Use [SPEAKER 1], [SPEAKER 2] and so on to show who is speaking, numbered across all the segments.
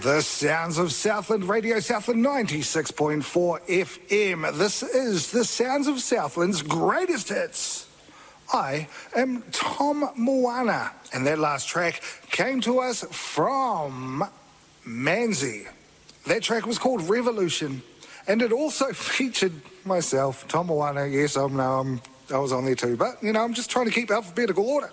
[SPEAKER 1] The sounds of Southland, Radio Southland 96.4 FM. This is the sounds of Southland's greatest hits. I am Tom Moana, and that last track came to us from Manzi. That track was called Revolution, and it also featured myself, Tom Moana. Yes, I was on there too, but I'm just trying to keep alphabetical order.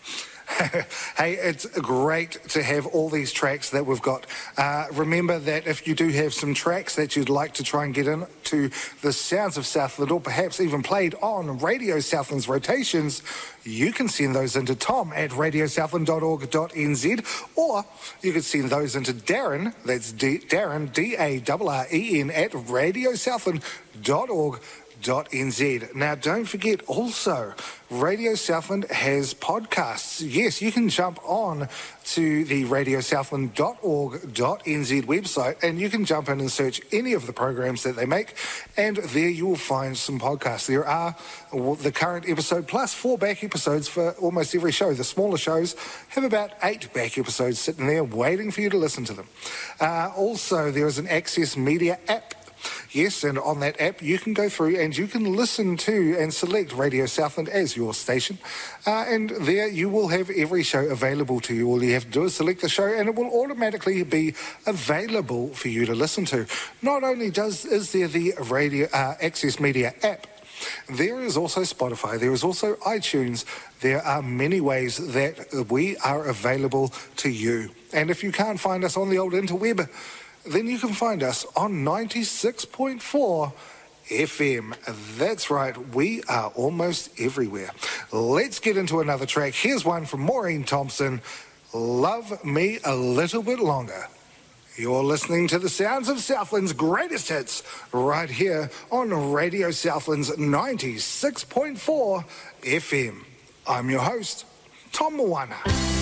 [SPEAKER 1] Hey, it's great to have all these tracks that we've got. Remember that if you do have some tracks that you'd like to try and get into the sounds of Southland, or perhaps even played on Radio Southland's rotations, you can send those into Tom at radiosouthland.org.nz, or you could send those into Darren, that's Darren, D-A-R-R-E-N, at radiosouthland.org.nz. Now, don't forget also, Radio Southland has podcasts. Yes, you can jump on to the radiosouthland.org.nz website, and you can jump in and search any of the programs that they make, and there you will find some podcasts. There are the current episode plus 4 back episodes for almost every show. The smaller shows have about 8 back episodes sitting there waiting for you to listen to them. Also, there is an Access Media app. Yes, and on that app you can go through and you can listen to and select Radio Southland as your station, and there you will have every show available to you. All you have to do is select the show and it will automatically be available for you to listen to. Not only is there the Radio Access Media app, there is also Spotify, there is also iTunes. There are many ways that we are available to you. And if you can't find us on the old interweb, then you can find us on 96.4 FM. That's right, we are almost everywhere. Let's get into another track. Here's one from Maureen Thompson, Love Me a Little Bit Longer. You're listening to the sounds of Southland's greatest hits right here on Radio Southland's 96.4 FM. I'm your host, Tom Moana.